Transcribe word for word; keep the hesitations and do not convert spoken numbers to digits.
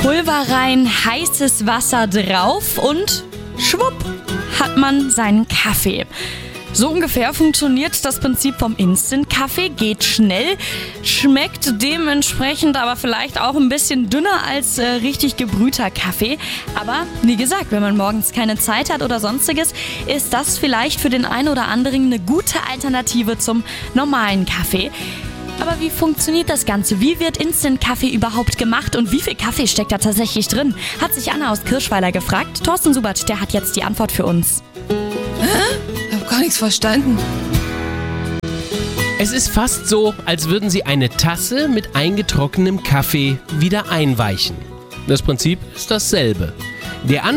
Pulver rein, heißes Wasser drauf und schwupp hat man seinen Kaffee. So ungefähr funktioniert das Prinzip vom Instant-Kaffee, geht schnell, schmeckt dementsprechend aber vielleicht auch ein bisschen dünner als äh, richtig gebrühter Kaffee. Aber wie gesagt, wenn man morgens keine Zeit hat oder sonstiges, ist das vielleicht für den einen oder anderen eine gute Alternative zum normalen Kaffee. Aber wie funktioniert das Ganze? Wie wird Instant-Kaffee überhaupt gemacht und wie viel Kaffee steckt da tatsächlich drin? Hat sich Anna aus Kirschweiler gefragt. Thorsten Subert, der hat jetzt die Antwort für uns. Hä? Ich hab gar nichts verstanden. Es ist fast so, als würden Sie eine Tasse mit eingetrocknetem Kaffee wieder einweichen. Das Prinzip ist dasselbe. Der